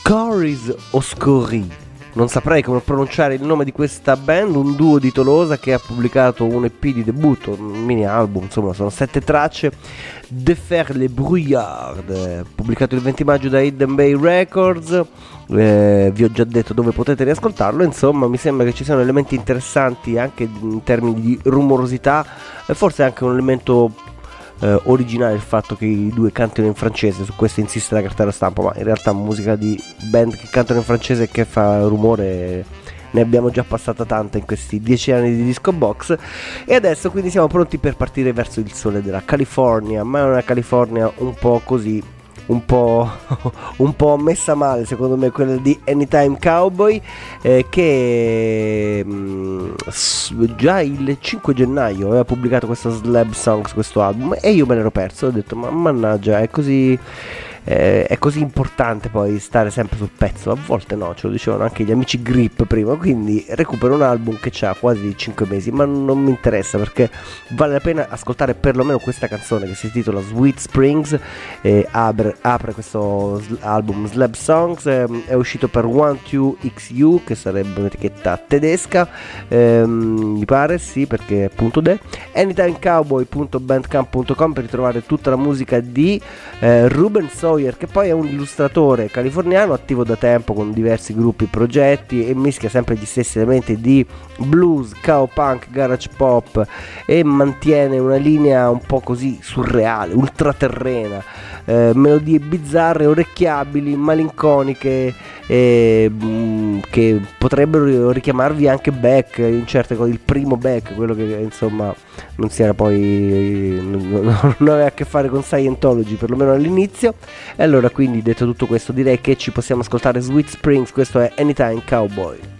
Scories Oscuri. Non saprei come pronunciare il nome di questa band, un duo di Tolosa che ha pubblicato un EP di debutto, un mini album, insomma sono 7 tracce. De Faire les Brouillards, pubblicato il 20 maggio da Hidden Bay Records. Vi ho già detto dove potete riascoltarlo, insomma mi sembra che ci siano elementi interessanti anche in termini di rumorosità e forse anche un elemento originale il fatto che i due cantino in francese. Su questo insiste la cartella stampa, ma in realtà musica di band che cantano in francese e che fa rumore ne abbiamo già passata tanta in questi 10 anni di Disco Box. E adesso quindi siamo pronti per partire verso il sole della California, ma è una California un po' così, un po' messa male secondo me, quella di Anytime Cowboy, che già il 5 gennaio aveva pubblicato questo Slab Songs, questo album, e io me l'ero perso. Ho detto ma mannaggia, è così importante poi stare sempre sul pezzo. A volte no, ce lo dicevano anche gli amici Grip prima, quindi recupero un album che ha quasi 5 mesi, ma non mi interessa perché vale la pena ascoltare perlomeno questa canzone che si intitola Sweet Springs, apre questo album Slab Songs, è uscito per 12XU, che sarebbe un'etichetta tedesca, mi pare, sì, perché appunto anytimecowboy.bandcamp.com per ritrovare tutta la musica di Ruben Sawyer, che poi è un illustratore californiano attivo da tempo con diversi gruppi e progetti, e mischia sempre gli stessi elementi di blues, cowpunk, garage pop, e mantiene una linea un po' così surreale, ultraterrena, melodie bizzarre, orecchiabili, malinconiche, che potrebbero richiamarvi anche Beck in certe cose, il primo Beck, quello che insomma non si era poi non aveva a che fare con Scientology, perlomeno all'inizio. E allora, quindi, detto tutto questo, direi che ci possiamo ascoltare Sweet Springs. Questo è Anytime Cowboy.